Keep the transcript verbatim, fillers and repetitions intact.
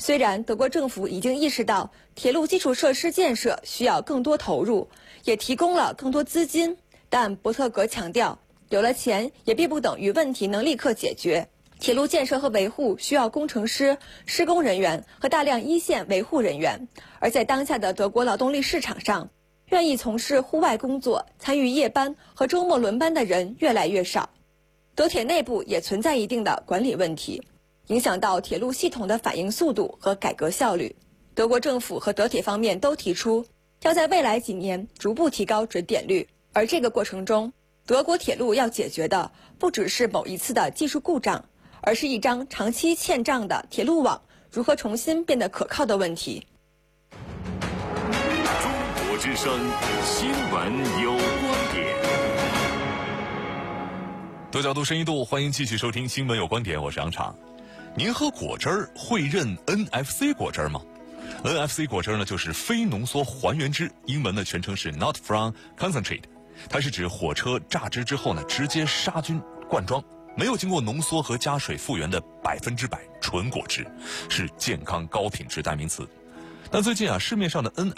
虽然德国政府已经意识到铁路基础设施建设需要更多投入，也提供了更多资金，但伯特格强调，有了钱也并不等于问题能立刻解决。铁路建设和维护需要工程师、施工人员和大量一线维护人员，而在当下的德国劳动力市场上，愿意从事户外工作、参与夜班和周末轮班的人越来越少。德铁内部也存在一定的管理问题，影响到铁路系统的反应速度和改革效率。德国政府和德铁方面都提出，要在未来几年逐步提高准点率，而这个过程中，德国铁路要解决的不只是某一次的技术故障，而是一张长期欠账的铁路网如何重新变得可靠的问题。 中国之声，新闻有观点。 多角度、深一度，欢迎继续收听《新闻有观点》，我是杨畅。您喝果汁儿会认 N F C 果汁儿吗 ？N F C 果汁儿呢，就是非浓缩还原汁，英文的全称是 Not from Concentrate， 它是指火车榨汁之后呢，直接杀菌灌装。没有经过浓缩和加水复原的百分之百纯果汁，是健康高品质代名词。但最近啊，市面上的 N